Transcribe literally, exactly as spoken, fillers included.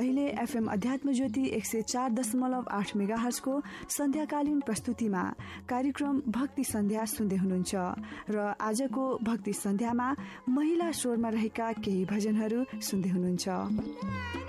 अहिले एफएम अध्यात्म ज्योति एक सय चार दशमलव आठ मेगाहर्जको सन्ध्याकालीन प्रस्तुतिमा कार्यक्रम भक्ति सन्ध्या सुन्दै हुनुहुन्छ र आजको भक्ति सन्ध्यामा महिला स्वरमा रहेका केही भजनहरू सुन्दै हुनुहुन्छ।